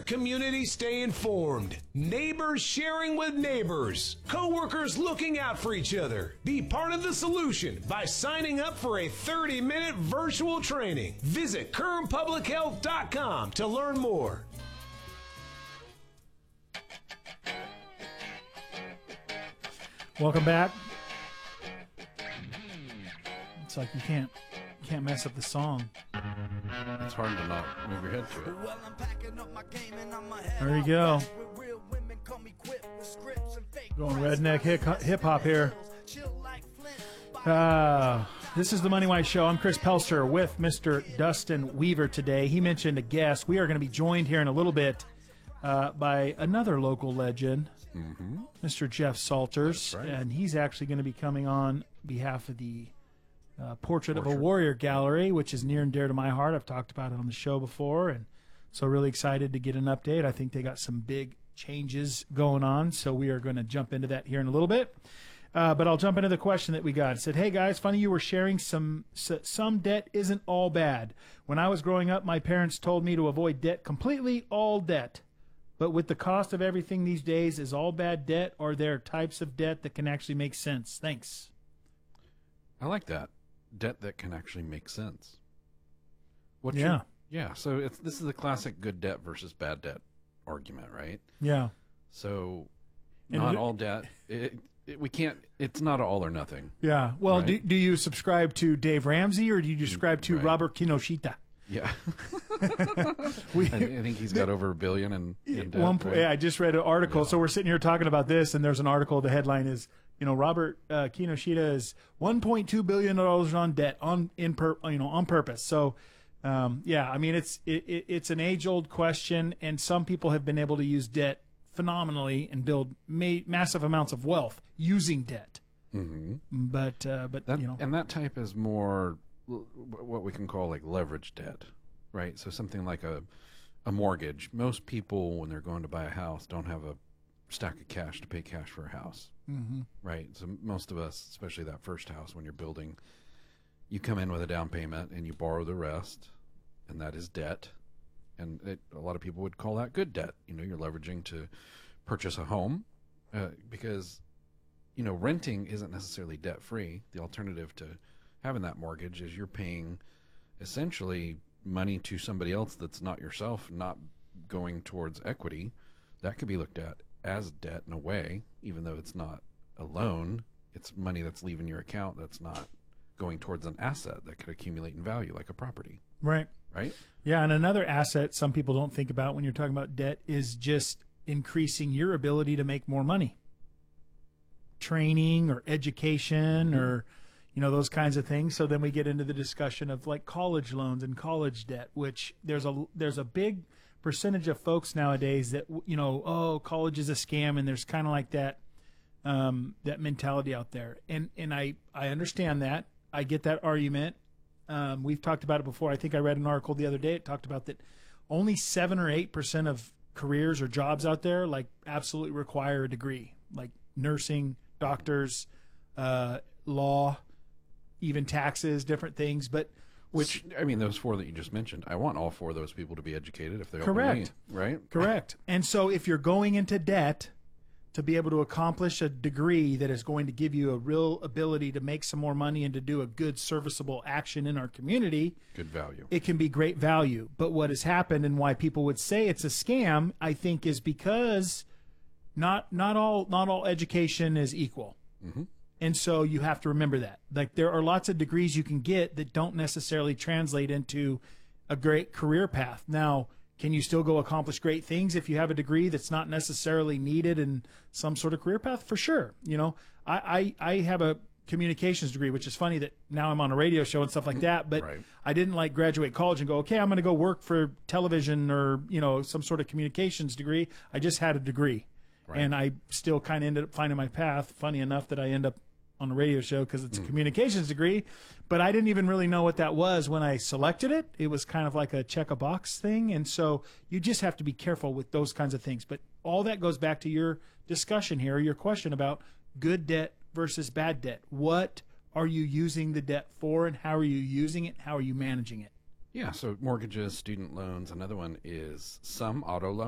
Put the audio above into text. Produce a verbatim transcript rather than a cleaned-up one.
community stay informed. Neighbors sharing with neighbors. Coworkers looking out for each other. Be part of the solution by signing up for a thirty minute virtual training. Visit Kern Public Health dot com to learn more. Welcome back. It's like you can't you can't mess up the song. It's hard to not move your head to it. There you go. Going redneck hip hop here. Uh, this is the Money Wise Show. I'm Chris Pelster with Mister Dustin Weaver today. He mentioned a guest. We are going to be joined here in a little bit uh, by another local legend, mm-hmm. Mister Jeff Salters. Right. And he's actually going to be coming on behalf of the Uh, Portrait, Portrait of a Warrior Gallery, which is near and dear to my heart. I've talked about it on the show before, and so really excited to get an update. I think they got some big changes going on, so we are going to jump into that here in a little bit. Uh, but I'll jump into the question that we got. It said, hey, guys, funny you were sharing some some debt isn't all bad. When I was growing up, my parents told me to avoid debt completely, all debt. But with the cost of everything these days, is all bad debt, or are there types of debt that can actually make sense? Thanks. I like that. Debt that can actually make sense. What yeah. You, yeah. So it's this is the classic good debt versus bad debt argument, right? Yeah. So and not it, all debt. It, it, we can't. It's not all or nothing. Yeah. Well, right? do do you subscribe to Dave Ramsey or do you subscribe to right. Robert Kinoshita? Yeah. we, I, I think he's got over a billion in, in debt. One, right? Yeah, I just read an article. Yeah. So we're sitting here talking about this, and there's an article. The headline is, you know, Robert uh, Kinoshita is one point two billion dollars on debt on in per, you know on purpose. So, um, yeah, I mean it's it, it, it's an age old question, and some people have been able to use debt phenomenally and build ma- massive amounts of wealth using debt. Mm-hmm. But uh, but that, you know, and that type is more what we can call like leverage debt, right? So something like a a mortgage. Most people, when they're going to buy a house, don't have a stack of cash to pay cash for a house, mm-hmm. right? So most of us, especially that first house when you're building, you come in with a down payment and you borrow the rest, and that is debt. And it, a lot of people would call that good debt. You know, you're leveraging to purchase a home uh, because, you know, renting isn't necessarily debt free. The alternative to having that mortgage is you're paying essentially money to somebody else that's not yourself, not going towards equity. That could be looked at as debt in a way, even though it's not a loan. It's money that's leaving your account that's not going towards an asset that could accumulate in value, like a property. Right. Right? Yeah, and another asset some people don't think about when you're talking about debt is just increasing your ability to make more money. Training or education or, you know, those kinds of things. So then we get into the discussion of like college loans and college debt, which there's a there's a big percentage of folks nowadays that, you know, oh, college is a scam, and there's kind of like that um, that mentality out there. And and I, I understand that. I get that argument. Um, we've talked about it before. I think I read an article the other day. It talked about that only seven or eight percent of careers or jobs out there like absolutely require a degree, like nursing, doctors, uh, law, even taxes, different things. But which I mean, those four that you just mentioned, I want all four of those people to be educated if they correct, right? Correct. And so if you're going into debt to be able to accomplish a degree that is going to give you a real ability to make some more money and to do a good serviceable action in our community, good value. It can be great value. But what has happened and why people would say it's a scam, I think, is because not not all not all education is equal. Mm-hmm. And so you have to remember that. Like there are lots of degrees you can get that don't necessarily translate into a great career path. Now, can you still go accomplish great things if you have a degree that's not necessarily needed in some sort of career path? For sure. You know, I, I, I have a communications degree, which is funny that now I'm on a radio show and stuff like that, but right. I didn't like graduate college and go, okay, I'm going to go work for television or, you know, some sort of communications degree. I just had a degree. Right. And I still kind of ended up finding my path. Funny enough that I end up on a radio show because it's a communications degree, but I didn't even really know what that was when I selected it. It was kind of like a check a box thing. And so you just have to be careful with those kinds of things. But all that goes back to your discussion here, your question about good debt versus bad debt. What are you using the debt for, and how are you using it? How are you managing it? Yeah. So mortgages, student loans. Another one is some auto loans.